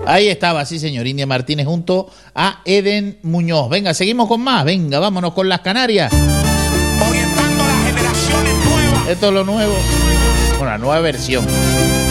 Ahí estaba, sí señor, India Martínez junto a Eden Muñoz. Venga, seguimos con más. Venga, vámonos con las Canarias. Orientando a las generaciones nuevas. Esto es lo nuevo. Una nueva versión.